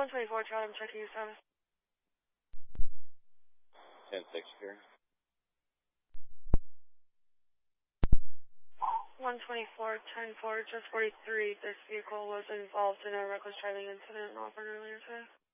124, Charlie, I'm checking your status. 10-6 here. 124, 10-4, just 43. This vehicle was involved in a reckless driving incident in Auburn earlier today.